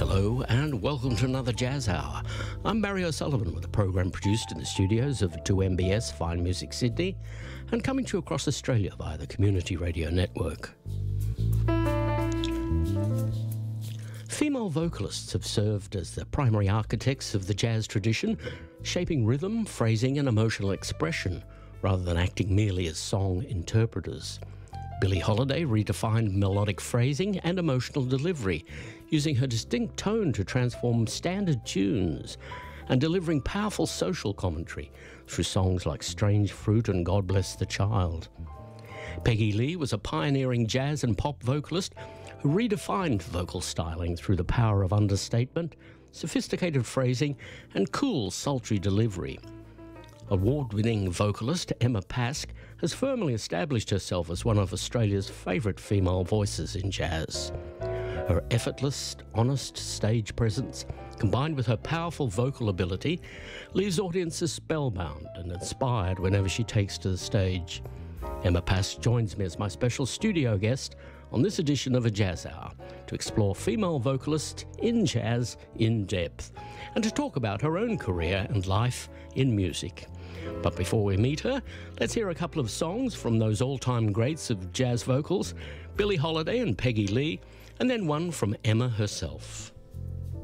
Hello and welcome to another Jazz Hour. I'm Barry O'Sullivan with a program produced in the studios of 2MBS Fine Music Sydney and coming to you across Australia via the Community Radio Network. Female vocalists have served as the primary architects of the jazz tradition, shaping rhythm, phrasing and emotional expression rather than acting merely as song interpreters. Billie Holiday redefined melodic phrasing and emotional delivery, using her distinct tone to transform standard tunes and delivering powerful social commentary through songs like Strange Fruit and God Bless the Child. Peggy Lee was a pioneering jazz and pop vocalist who redefined vocal styling through the power of understatement, sophisticated phrasing and cool, sultry delivery. Award-winning vocalist Emma Pask has firmly established herself as one of Australia's favourite female voices in jazz. Her effortless, honest stage presence, combined with her powerful vocal ability, leaves audiences spellbound and inspired whenever she takes to the stage. Emma Pask joins me as my special studio guest on this edition of A Jazz Hour to explore female vocalists in jazz in depth and to talk about her own career and life in music. But before we meet her, let's hear a couple of songs from those all-time greats of jazz vocals, Billie Holiday and Peggy Lee, and then one from Emma herself.